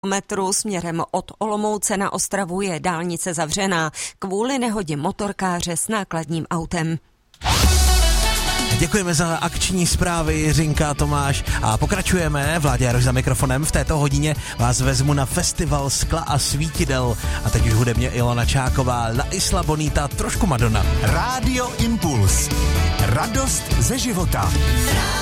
metru směrem od Olomouce na Ostravu je dálnice zavřená kvůli nehodě motorkáře s nákladním autem. Děkujeme za akční zprávy Jiřinka a Tomáš a pokračujeme. Vládě Jaroš za mikrofonem. V této hodině vás vezmu na festival skla a svítidel. A teď už hudebně Ilona Čáková, La Isla Bonita, trošku Madonna. Rádio Impuls. Radost ze života.